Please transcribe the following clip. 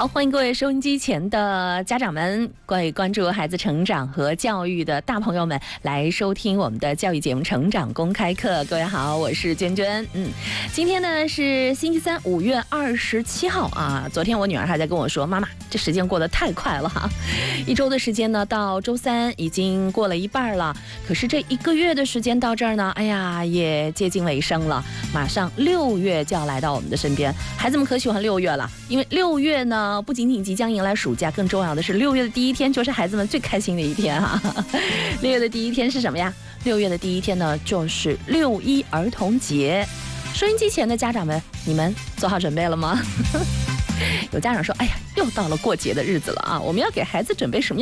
好，欢迎各位收音机前的家长们，各位关注孩子成长和教育的大朋友们，来收听我们的教育节目《成长公开课》。各位好，我是娟娟。今天呢是星期三，5月27号啊。昨天我女儿还在跟我说，妈妈，这时间过得太快了哈，1周的时间呢，到周三已经过了一半了。可是这1个月的时间到这儿呢，哎呀，也接近尾声了。马上6月就要来到我们的身边，孩子们可喜欢6月了，因为6月呢，不仅仅即将迎来暑假，更重要的是6月的第一天就是孩子们最开心的一天哈。6月的第一天是什么呀？6月的第一天呢，就是6·1儿童节。收音机前的家长们，你们做好准备了吗？有家长说，哎呀，又到了过节的日子了啊，我们要给孩子准备什么样